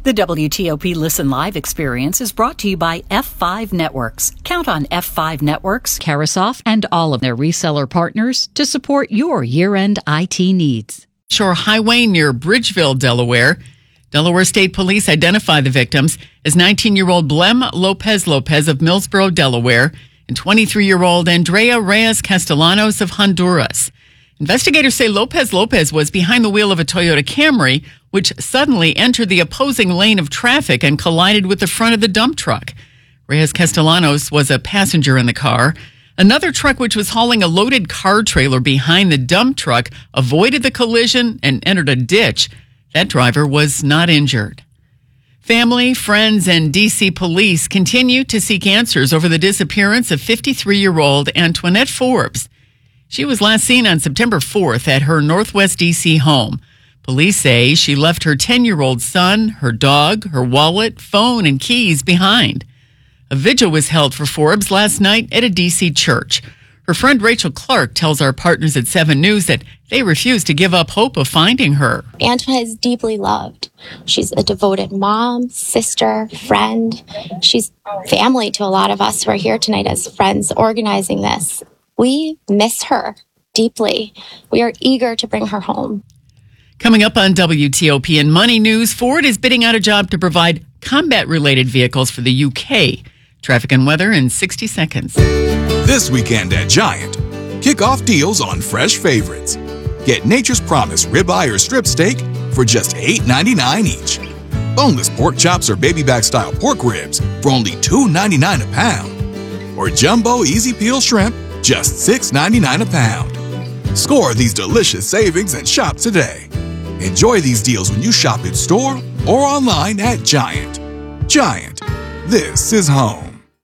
The WTOP Listen Live experience is brought to you by F5 Networks. Count on F5 Networks, Carasoft, and all of their reseller partners to support your year-end IT needs. Shore Highway near Bridgeville, Delaware. Delaware State Police identify the victims as 19-year-old Blem Lopez Lopez of Millsboro, Delaware, and 23-year-old Andrea Reyes Castellanos of Honduras. Investigators say Lopez Lopez was behind the wheel of a Toyota Camry, which suddenly entered the opposing lane of traffic and collided with the front of the dump truck. Reyes Castellanos was a passenger in the car. Another truck, which was hauling a loaded car trailer behind the dump truck, avoided the collision and entered a ditch. That driver was not injured. Family, friends, and D.C. police continue to seek answers over the disappearance of 53-year-old Antoinette Forbes. She was last seen on September 4th at her Northwest D.C. home. Police say she left her 10-year-old son, her dog, her wallet, phone, and keys behind. A vigil was held for Forbes last night at a D.C. church. Her friend Rachel Clark tells our partners at 7 News that they refuse to give up hope of finding her. Antoinette is deeply loved. She's a devoted mom, sister, friend. She's family to a lot of us who are here tonight as friends organizing this. We miss her deeply. We are eager to bring her home. Coming up on WTOP and Money News, Ford is bidding out a job to provide combat-related vehicles for the UK. Traffic and weather in 60 seconds. This weekend at Giant, kick off deals on fresh favorites. Get Nature's Promise ribeye or strip steak for just $8.99 each. Boneless pork chops or baby back style pork ribs for only $2.99 a pound. Or jumbo easy peel shrimp, just $6.99 a pound. Score these delicious savings and shop today. Enjoy these deals when you shop in store or online at Giant. Giant, this is home.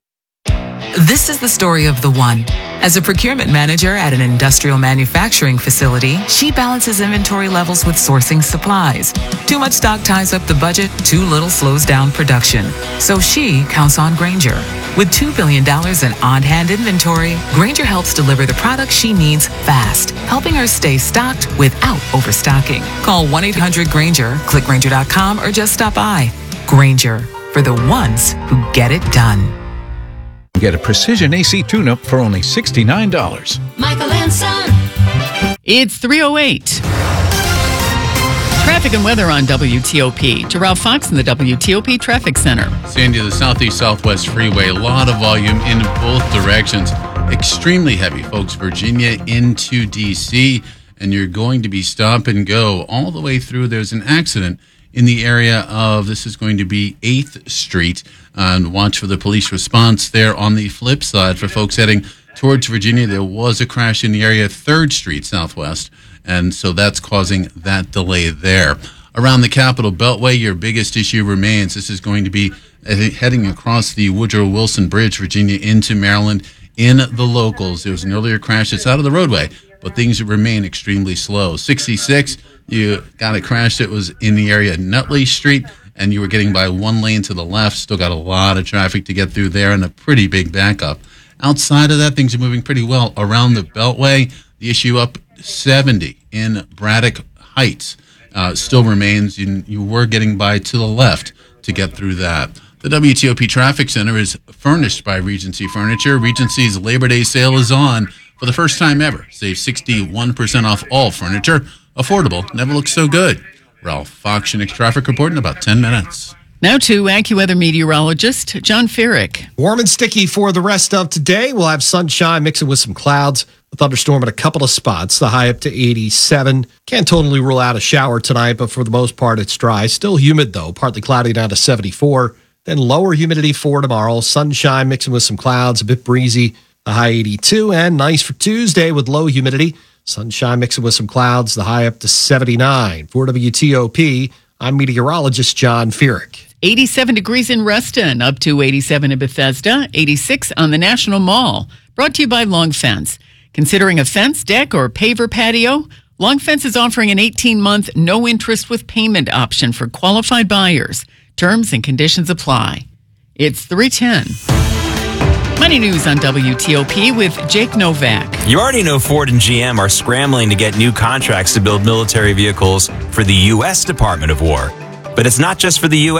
This is the story of the one. As a procurement manager at an industrial manufacturing facility, she balances inventory levels with sourcing supplies. Too much stock ties up the budget, too little slows down production. So she counts on Grainger. With $2 billion in on-hand inventory, Grainger helps deliver the products she needs fast, helping her stay stocked without overstocking. Call 1-800-GRAINGER, click Grainger.com, or just stop by. Grainger, for the ones who get it done. Get a precision AC tune-up for only $69. Michael and Son. It's 3:08. Traffic and weather on WTOP. To Ralph Fox in the WTOP Traffic Center. Sandy, the Southeast-Southwest Freeway, a lot of volume in both directions. Extremely heavy, folks. Virginia into D.C., and you're going to be stop and go all the way through. There's an accident in the area of, this is going to be 8th Street, and watch for the police response there. On the flip side, for folks heading towards Virginia, there was a crash in the area of 3rd Street Southwest, and so that's causing that delay there. Around the Capitol Beltway, your biggest issue remains. This is going to be heading across the Woodrow Wilson Bridge, Virginia, into Maryland in the locals. There was an earlier crash that's out of the roadway, but things remain extremely slow. 66, you got a crash that was in the area of Nutley Street, and you were getting by one lane to the left. Still got a lot of traffic to get through there and a pretty big backup. Outside of that, things are moving pretty well. Around the Beltway, the issue up 70 in Braddock Heights still remains. You were getting by to the left to get through that. The WTOP Traffic Center is furnished by Regency Furniture. Regency's Labor Day sale is on for the first time ever. Save 61% off all furniture. Affordable, never looks so good. Ralph Fox, your next traffic report in about 10 minutes. Now to AccuWeather meteorologist John Ferrick. Warm and sticky for the rest of today. We'll have sunshine mixing with some clouds. A thunderstorm at a couple of spots. The high up to 87. Can't totally rule out a shower tonight, but for the most part, it's dry. Still humid, though. Partly cloudy down to 74. Then lower humidity for tomorrow. Sunshine mixing with some clouds. A bit breezy. The high 82. And nice for Tuesday with low humidity. Sunshine mixing with some clouds. The high up to 79. For WTOP, I'm meteorologist John Ferrick. 87 degrees in Reston, up to 87 in Bethesda, 86 on the National Mall. Brought to you by Long Fence. Considering a fence, deck, or paver patio? Long Fence is offering an 18-month no-interest with payment option for qualified buyers. Terms and conditions apply. It's 3:10. Money News on WTOP with Jake Novak. You already know Ford and GM are scrambling to get new contracts to build military vehicles for the U.S. Department of War. But it's not just for the U.S.